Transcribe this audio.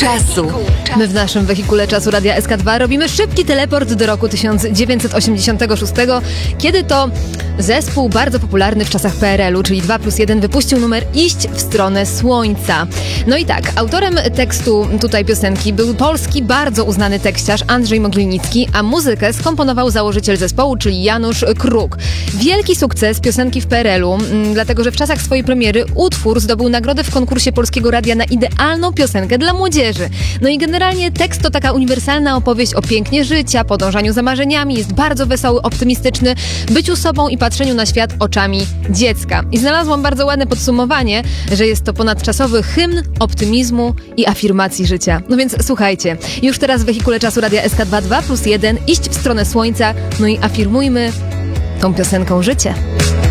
czasu. My w naszym wehikule czasu Radia SK2 robimy szybki teleport do roku 1986, kiedy to zespół bardzo popularny w czasach PRL-u, czyli 2+1, wypuścił numer Iść w stronę słońca. No i tak, autorem tekstu tutaj piosenki był polski, bardzo uznany tekściarz Andrzej Mogilnicki, a muzykę skomponował założyciel zespołu, czyli Janusz Kruk. Wielki sukces piosenki w PRL-u, dlatego że w czasach swojej premiery utwór zdobył nagrodę w konkursie Polskiego Radia na idealną piosenkę dla młodzieży. No i generalnie tekst to taka uniwersalna opowieść o pięknie życia, podążaniu za marzeniami, jest bardzo wesoły, optymistyczny, byciu sobą i patrzeniu na świat oczami dziecka. I znalazłam bardzo ładne podsumowanie, że jest to ponadczasowy hymn optymizmu i afirmacji życia. No więc słuchajcie, już teraz w wehikule czasu Radia SK2 2+1 iść w stronę słońca, no i afirmujmy tą piosenką życie.